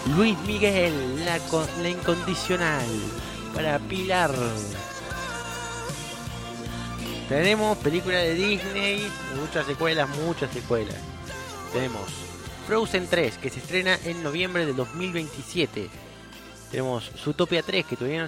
Luis Miguel, la incondicional. Para Pilar. Tenemos películas de Disney, muchas secuelas. Tenemos Frozen 3, que se estrena en noviembre del 2027. Tenemos Zootopia 3, que todavía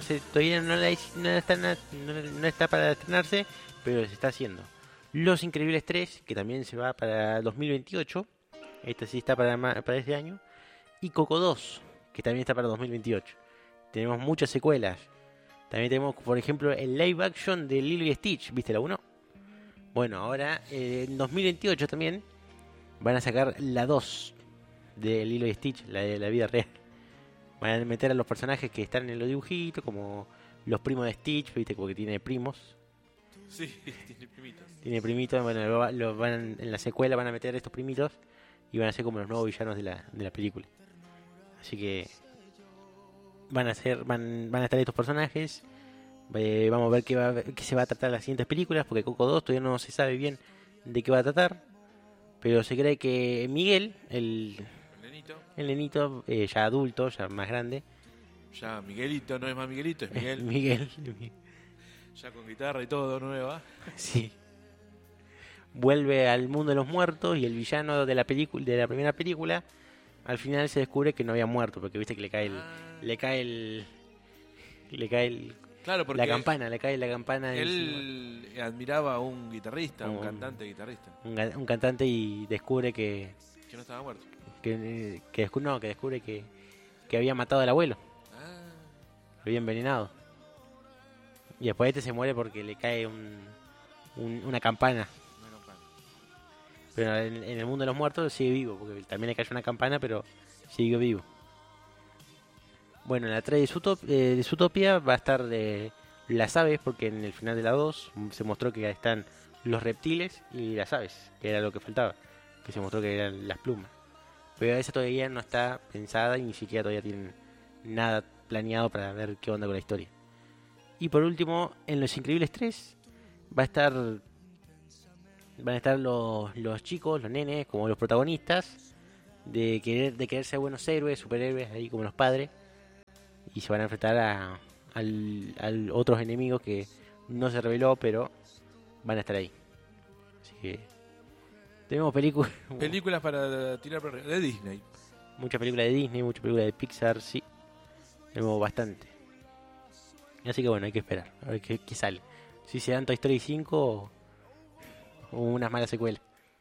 no está para estrenarse, pero se está haciendo. Los Increíbles 3, que también se va para 2028. Esta sí está para este año. Y Coco 2, que también está para 2028. Tenemos muchas secuelas. También tenemos, por ejemplo, el live action de Lilo y Stitch. ¿Viste la 1? Bueno, ahora en 2028 también van a sacar la 2 de Lilo y Stitch, la de la vida real. Van a meter a los personajes que están en los dibujitos, como los primos de Stitch, ¿viste? Porque tiene primos. Sí, tiene primitos. Tiene primitos, bueno, en la secuela van a meter estos primitos y van a ser como los nuevos villanos de la película. Así que van a estar estos personajes. Vamos a ver qué se va a tratar en las siguientes películas, porque Coco 2 todavía no se sabe bien de qué va a tratar, pero se cree que Miguel, el nenito, ya adulto, ya más grande, ya Miguelito, no es más Miguelito, es Miguel. Miguel ya con guitarra y todo nueva. Sí, vuelve al mundo de los muertos, y el villano de la primera película al final se descubre que no había muerto, porque viste que le cae el claro, porque le cae la campana. Él admiraba a un guitarrista, un cantante guitarrista. Un cantante, y descubre que no estaba muerto. Que descubre que había matado al abuelo. Lo había envenenado. Y después se muere porque le cae una campana. Pero en el mundo de los muertos sigue vivo, porque también le cayó una campana, pero sigue vivo. Bueno, en la 3 de Zootopia va a estar de las aves, porque en el final de la 2 se mostró que están los reptiles y las aves, que era lo que faltaba, que se mostró que eran las plumas. Pero esa todavía no está pensada y ni siquiera todavía tienen nada planeado para ver qué onda con la historia. Y por último, en Los Increíbles 3 van a estar los chicos, los nenes, como los protagonistas, de querer ser buenos héroes, superhéroes, ahí como los padres. Y se van a enfrentar a otros enemigos que no se reveló, pero van a estar ahí. Así que tenemos películas para tirar para arriba, de Disney. Muchas películas de Disney, muchas películas de Pixar, sí. Tenemos bastante. Así que bueno, hay que esperar a ver qué sale. Si se dan Toy Story 5 o unas malas secuelas.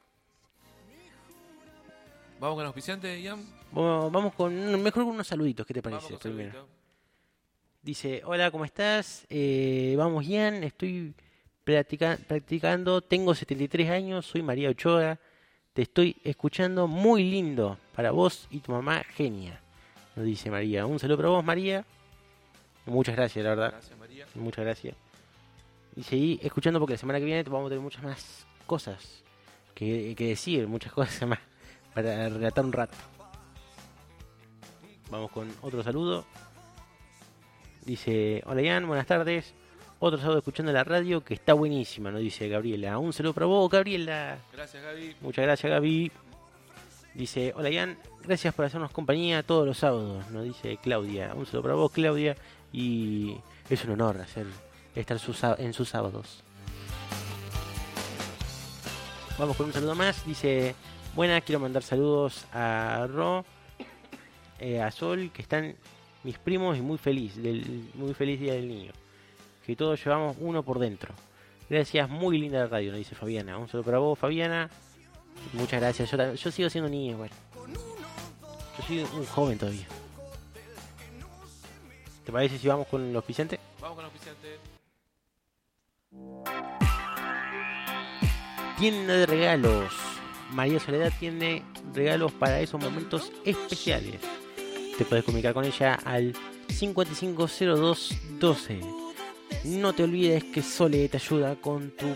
¿Vamos con auspiciante, Ian? Vamos mejor con unos saluditos, ¿qué te parece? Primero. Dice, hola, ¿cómo estás? Vamos, Ian, estoy practicando, tengo 73 años, soy María Ochoa, te estoy escuchando, muy lindo, para vos y tu mamá, genia, nos dice María. Un saludo para vos, María. Muchas gracias, la verdad. Gracias, María. Muchas gracias. Y seguí escuchando, porque la semana que viene vamos a tener muchas más cosas que decir, muchas cosas más para relatar un rato. Vamos con otro saludo. Dice, hola Ian, buenas tardes. Otro sábado escuchando la radio, que está buenísima, nos dice Gabriela. Un saludo para vos, Gabriela. Gracias, Gaby. Muchas gracias, Gaby. Dice, hola Ian, gracias por hacernos compañía todos los sábados, nos dice Claudia. Un saludo para vos, Claudia. Y es un honor estar en sus sábados. Vamos con un saludo más. Dice, buenas, quiero mandar saludos a Ro, a Sol, que están mis primos, y muy feliz Día del Niño, que todos llevamos uno por dentro. Gracias, muy linda la radio, nos dice Fabiana. Un saludo para vos, Fabiana. Muchas gracias. Yo sigo siendo niño, bueno. Yo soy un joven todavía. ¿Te parece si vamos con los auspiciantes? Vamos con los auspiciantes. Tienda de regalos. María Soledad tiene regalos para esos momentos especiales. Te puedes comunicar con ella al 550212. No te olvides que Sole te ayuda con tu